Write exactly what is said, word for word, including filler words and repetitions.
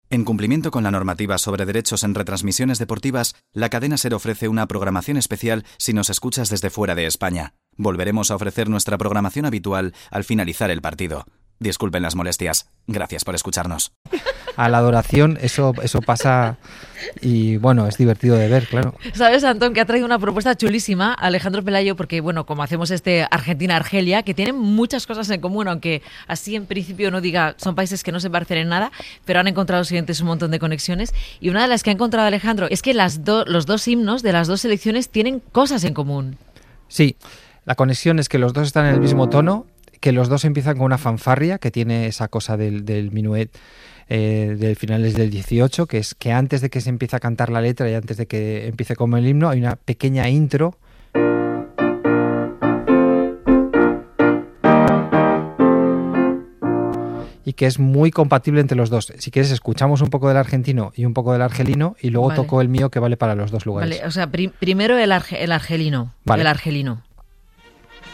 En cumplimiento con la normativa sobre derechos en retransmisiones deportivas, la cadena SER ofrece una programación especial si nos escuchas desde fuera de España. Volveremos a ofrecer nuestra programación habitual al finalizar el partido. Disculpen las molestias. Gracias por escucharnos. A la adoración eso, eso pasa y bueno, es divertido de ver, claro. ¿Sabes, Antón, que ha traído una propuesta chulísima Alejandro Pelayo? Porque, bueno, como hacemos este Argentina-Argelia, que tienen muchas cosas en común, aunque así en principio no diga, son países que no se parecen en nada, pero han encontrado siguientes un montón de conexiones. Y una de las que ha encontrado Alejandro es que las do, los dos himnos de las dos selecciones tienen cosas en común. Sí, la conexión es que los dos están en el mismo tono, que los dos empiezan con una fanfarria que tiene esa cosa del, del minuet eh, de finales del dieciocho, que es que antes de que se empiece a cantar la letra y antes de que empiece como el himno hay una pequeña intro y que es muy compatible entre los dos. Si quieres escuchamos un poco del argentino y un poco del argelino y luego Vale. toco el mío que vale para los dos lugares. Vale, o sea, pri- primero el, arge- el argelino, Vale. el argelino.